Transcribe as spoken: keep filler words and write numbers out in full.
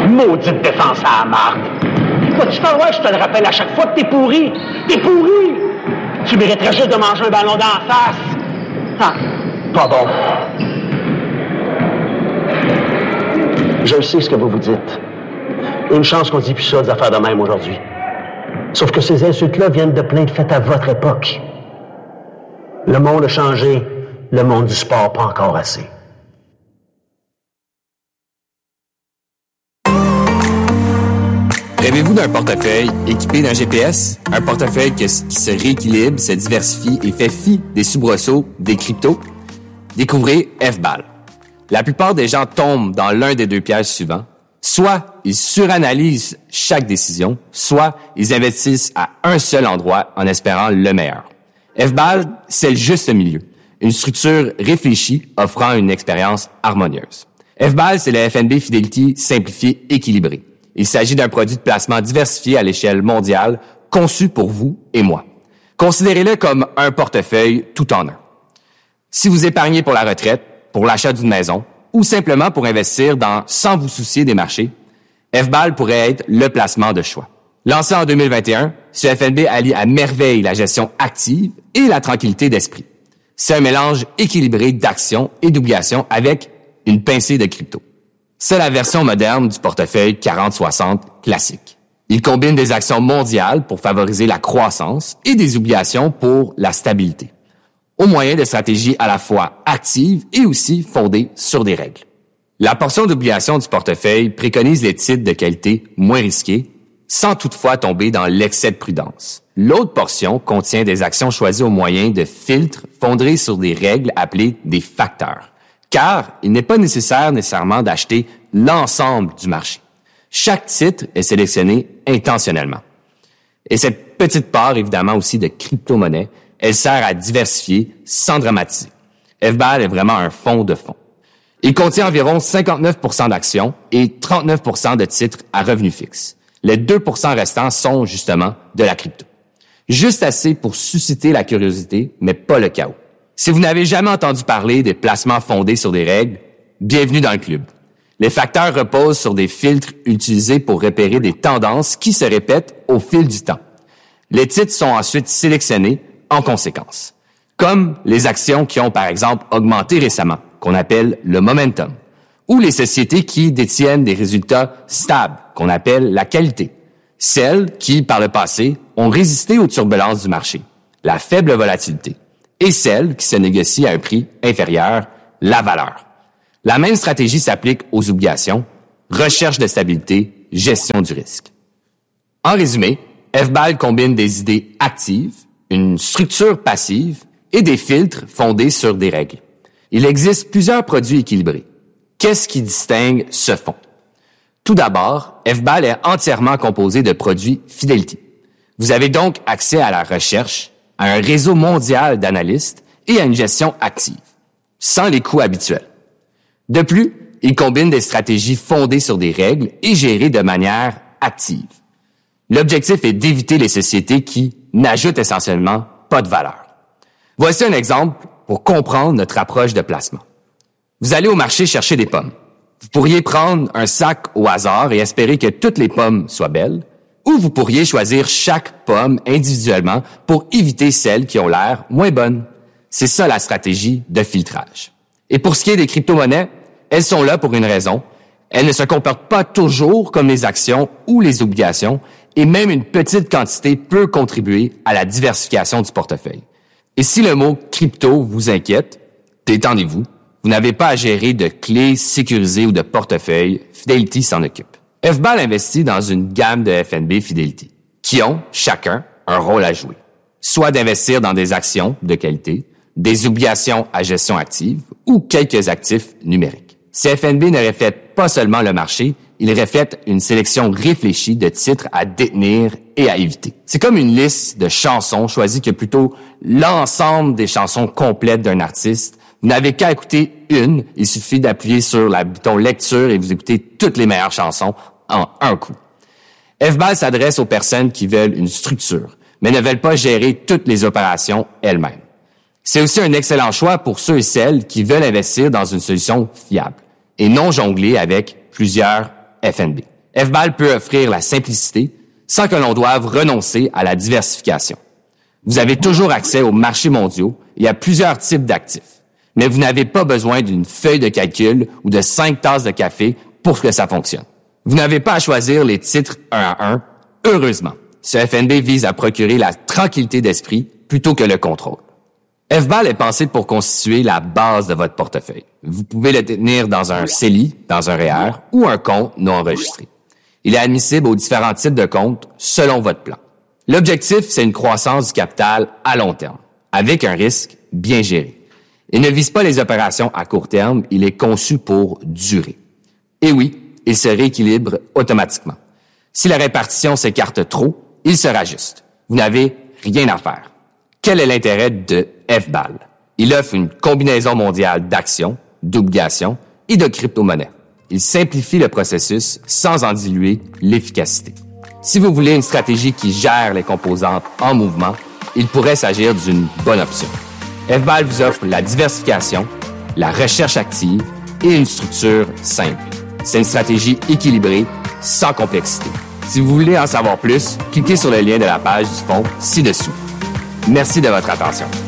Maudite défense à la marde. Quoi, tu t'en vois, je te le rappelle à chaque fois que t'es pourri. T'es pourri. Tu mériterais juste de manger un ballon d'en face. Ah, pas bon. Je sais ce que vous vous dites. Une chance qu'on dit plus ça des affaires de même aujourd'hui. Sauf que ces insultes-là viennent de plaintes faites à votre époque. Le monde a changé, le monde du sport pas encore assez. Rêvez-vous d'un portefeuille équipé d'un G P S? Un portefeuille qui se rééquilibre, se diversifie et fait fi des soubresauts, des cryptos? Découvrez F B A L. La plupart des gens tombent dans l'un des deux pièges suivants. Soit ils suranalysent chaque décision, soit ils investissent à un seul endroit en espérant le meilleur. F B A L, c'est le juste milieu. Une structure réfléchie offrant une expérience harmonieuse. F B A L, c'est le F N B Fidelity simplifié équilibré. Il s'agit d'un produit de placement diversifié à l'échelle mondiale, conçu pour vous et moi. Considérez-le comme un portefeuille tout en un. Si vous épargnez pour la retraite, pour l'achat d'une maison, ou simplement pour investir dans sans vous soucier des marchés, F B A L pourrait être le placement de choix. Lancé en deux mille vingt et un, ce F N B allie à merveille la gestion active et la tranquillité d'esprit. C'est un mélange équilibré d'actions et d'obligations avec une pincée de crypto. C'est la version moderne du portefeuille quarante soixante classique. Il combine des actions mondiales pour favoriser la croissance et des obligations pour la stabilité, au moyen de stratégies à la fois actives et aussi fondées sur des règles. La portion d'obligations du portefeuille préconise les titres de qualité moins risqués, sans toutefois tomber dans l'excès de prudence. L'autre portion contient des actions choisies au moyen de filtres fondés sur des règles appelées des facteurs. Car il n'est pas nécessaire nécessairement d'acheter l'ensemble du marché. Chaque titre est sélectionné intentionnellement. Et cette petite part, évidemment, aussi de crypto-monnaie, elle sert à diversifier sans dramatiser. F B A L est vraiment un fonds de fonds. Il contient environ cinquante-neuf pour cent d'actions et trente-neuf pour cent de titres à revenus fixes. Les deux pour cent restants sont justement de la crypto. Juste assez pour susciter la curiosité, mais pas le chaos. Si vous n'avez jamais entendu parler des placements fondés sur des règles, bienvenue dans le club. Les facteurs reposent sur des filtres utilisés pour repérer des tendances qui se répètent au fil du temps. Les titres sont ensuite sélectionnés en conséquence, comme les actions qui ont par exemple augmenté récemment, qu'on appelle le momentum, ou les sociétés qui détiennent des résultats stables, qu'on appelle la qualité, celles qui, par le passé, ont résisté aux turbulences du marché, la faible volatilité, et celles qui se négocient à un prix inférieur, la valeur. La même stratégie s'applique aux obligations, recherche de stabilité, gestion du risque. En résumé, F B A L combine des idées actives, une structure passive et des filtres fondés sur des règles. Il existe plusieurs produits équilibrés. Qu'est-ce qui distingue ce fonds? Tout d'abord, F B A L est entièrement composé de produits Fidelity. Vous avez donc accès à la recherche, à un réseau mondial d'analystes et à une gestion active, sans les coûts habituels. De plus, il combine des stratégies fondées sur des règles et gérées de manière active. L'objectif est d'éviter les sociétés qui n'ajoutent essentiellement pas de valeur. Voici un exemple pour comprendre notre approche de placement. Vous allez au marché chercher des pommes. Vous pourriez prendre un sac au hasard et espérer que toutes les pommes soient belles, ou vous pourriez choisir chaque pomme individuellement pour éviter celles qui ont l'air moins bonnes. C'est ça la stratégie de filtrage. Et pour ce qui est des crypto-monnaies, elles sont là pour une raison. Elles ne se comportent pas toujours comme les actions ou les obligations, et même une petite quantité peut contribuer à la diversification du portefeuille. Et si le mot crypto vous inquiète, détendez-vous. Vous n'avez pas à gérer de clés sécurisées ou de portefeuille. Fidelity s'en occupe. F B A L investit dans une gamme de F N B Fidelity qui ont, chacun, un rôle à jouer. Soit d'investir dans des actions de qualité, des obligations à gestion active ou quelques actifs numériques. Ces F N B ne reflètent pas seulement le marché, ils reflètent une sélection réfléchie de titres à détenir et à éviter. C'est comme une liste de chansons choisies que plutôt l'ensemble des chansons complètes d'un artiste. Vous n'avez qu'à écouter une, il suffit d'appuyer sur la bouton lecture et vous écoutez toutes les meilleures chansons en un coup. F B A L s'adresse aux personnes qui veulent une structure, mais ne veulent pas gérer toutes les opérations elles-mêmes. C'est aussi un excellent choix pour ceux et celles qui veulent investir dans une solution fiable et non jongler avec plusieurs F N B. F B A L peut offrir la simplicité sans que l'on doive renoncer à la diversification. Vous avez toujours accès aux marchés mondiaux et à plusieurs types d'actifs, mais vous n'avez pas besoin d'une feuille de calcul ou de cinq tasses de café pour que ça fonctionne. Vous n'avez pas à choisir les titres un à un, heureusement. Ce F N B vise à procurer la tranquillité d'esprit plutôt que le contrôle. F B A L est pensé pour constituer la base de votre portefeuille. Vous pouvez le détenir dans un C E L I, dans un R E E R ou un compte non enregistré. Il est admissible aux différents types de comptes selon votre plan. L'objectif, c'est une croissance du capital à long terme, avec un risque bien géré. Il ne vise pas les opérations à court terme, il est conçu pour durer. Et oui, il se rééquilibre automatiquement. Si la répartition s'écarte trop, il se rajuste. Vous n'avez rien à faire. Quel est l'intérêt de F B A L? Il offre une combinaison mondiale d'actions, d'obligations et de crypto-monnaies. Il simplifie le processus sans en diluer l'efficacité. Si vous voulez une stratégie qui gère les composantes en mouvement, il pourrait s'agir d'une bonne option. F B A L vous offre la diversification, la recherche active et une structure simple. C'est une stratégie équilibrée, sans complexité. Si vous voulez en savoir plus, cliquez sur le lien de la page du fonds ci-dessous. Merci de votre attention.